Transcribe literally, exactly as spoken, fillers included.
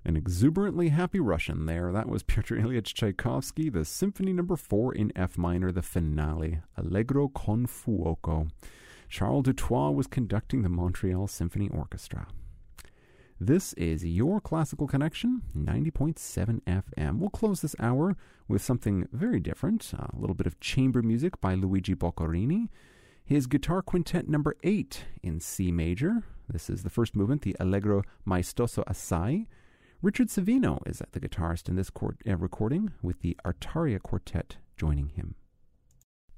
An exuberantly happy Russian there. That was Pyotr Ilyich Tchaikovsky, the Symphony Number four in F minor, the finale, Allegro con fuoco. Charles Dutoit was conducting the Montreal Symphony Orchestra. This is your Classical Connection, ninety point seven F M. We'll close this hour with something very different, a little bit of chamber music by Luigi Boccherini. His Guitar Quintet Number eight in C major. This is the first movement, the Allegro Maestoso Assai. Richard Savino is the guitarist in this court, uh, recording, with the Artaria Quartet joining him.